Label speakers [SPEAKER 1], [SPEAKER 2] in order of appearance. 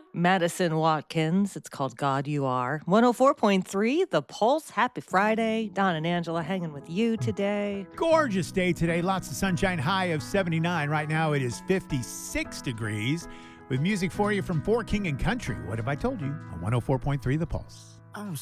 [SPEAKER 1] Madison Watkins. It's called God You Are. 104.3, The Pulse. Happy Friday. Don and Angela hanging with you today.
[SPEAKER 2] Gorgeous day today. Lots of sunshine, high of 79. Right now it is 56 degrees with music for you from Fort King and Country. What have I told you? On 104.3 The Pulse.